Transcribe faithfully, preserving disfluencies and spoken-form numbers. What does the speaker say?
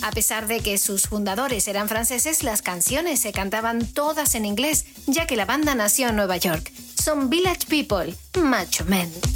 A pesar de que sus fundadores eran franceses, las canciones se cantaban todas en inglés, ya que la banda nació en Nueva York. Son Village People, Macho Men.